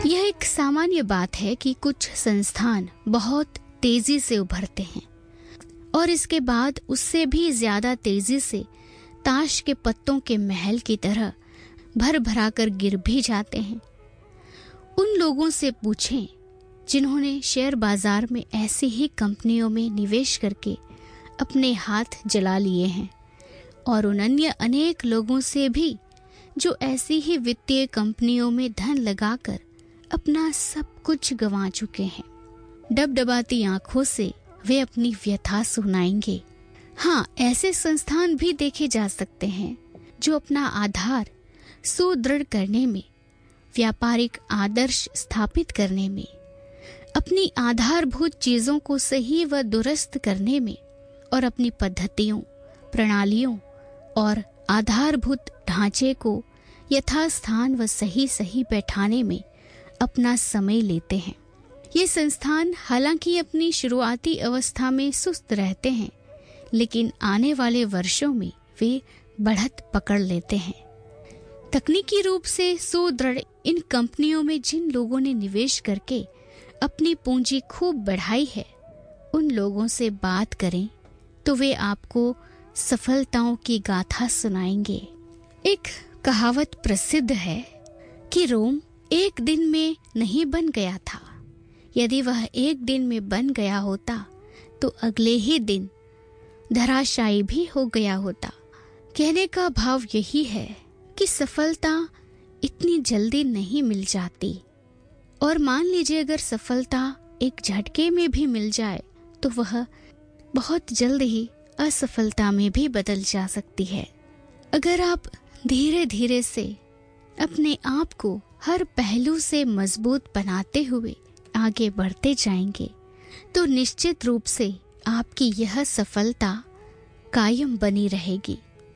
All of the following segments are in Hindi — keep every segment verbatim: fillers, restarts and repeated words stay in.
यह एक सामान्य बात है कि कुछ संस्थान बहुत तेजी से उभरते हैं और इसके बाद उससे भी ज्यादा तेजी से ताश के पत्तों के महल की तरह भर भरा कर गिर भी जाते हैं। उन लोगों से पूछें जिन्होंने शेयर बाजार में ऐसी ही कंपनियों में निवेश करके अपने हाथ जला लिए हैं, और उन अन्य अनेक लोगों से भी जो ऐसी ही वित्तीय कंपनियों में धन लगाकर अपना सब कुछ गंवा चुके हैं। डबडबाती आंखों से वे अपनी व्यथा सुनाएंगे। हाँ, ऐसे संस्थान भी देखे जा सकते हैं जो अपना आधार सुदृढ़ करने में, व्यापारिक आदर्श स्थापित करने में, अपनी आधारभूत चीजों को सही व दुरुस्त करने में और अपनी पद्धतियों, प्रणालियों और आधारभूत ढांचे को यथास्थान व सही सही बैठाने में अपना समय लेते हैं। ये संस्थान हालांकि अपनी शुरुआती अवस्था में सुस्त रहते हैं, लेकिन आने वाले वर्षों में वे बढ़त पकड़ लेते हैं। तकनीकी रूप से सुदृढ़ इन कंपनियों में जिन लोगों ने निवेश करके अपनी पूंजी खूब बढ़ाई है, उन लोगों से बात करें तो वे आपको सफलताओं की गाथा सुनाएंगे। एक कहावत प्रसिद्ध है कि रोम एक दिन में नहीं बन गया था। यदि वह एक दिन में बन गया होता तो अगले ही दिन धराशायी भी हो गया होता। कहने का भाव यही है कि सफलता इतनी जल्दी नहीं मिल जाती, और मान लीजिए अगर सफलता एक झटके में भी मिल जाए तो वह बहुत जल्द ही असफलता में भी बदल जा सकती है। अगर आप धीरे धीरे से अपने आप को हर पहलू से मजबूत बनाते हुए आगे बढ़ते जाएंगे तो निश्चित रूप से आपकी यह सफलता कायम बनी रहेगी।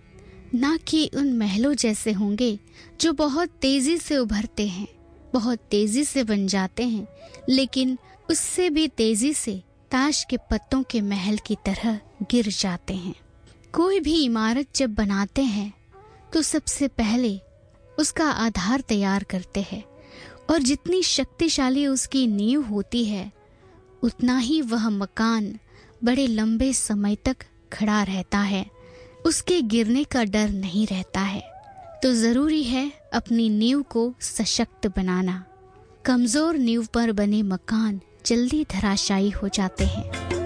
ना कि उन महलों जैसे होंगे जो बहुत तेजी से उभरते हैं, बहुत तेजी से बन जाते हैं, लेकिन उससे भी तेजी से ताश के पत्तों के महल की तरह गिर जाते हैं। कोई भी इमारत जब बनाते हैं तो सबसे पहले उसका आधार तैयार करते हैं, और जितनी शक्तिशाली उसकी नींव होती है उतना ही वह मकान बड़े लंबे समय तक खड़ा रहता है। उसके गिरने का डर नहीं रहता है। तो जरूरी है अपनी नींव को सशक्त बनाना। कमजोर नींव पर बने मकान जल्दी धराशायी हो जाते हैं।